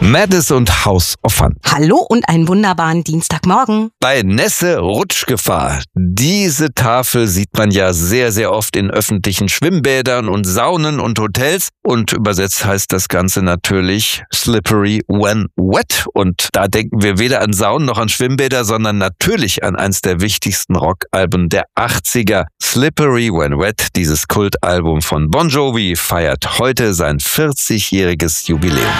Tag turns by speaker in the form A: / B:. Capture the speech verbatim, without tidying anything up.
A: Madness und House of Fun.
B: Hallo und einen wunderbaren Dienstagmorgen.
A: Bei Nässe Rutschgefahr. Diese Tafel sieht man ja sehr, sehr oft in öffentlichen Schwimmbädern und Saunen und Hotels. Und übersetzt heißt das Ganze natürlich Slippery When Wet. Und da denken wir weder an Saunen noch an Schwimmbäder, sondern natürlich an eins der wichtigsten Rockalben der achtziger. Slippery When Wet, dieses Kultalbum von Bon Jovi, feiert heute sein vierzigjähriges Jubiläum.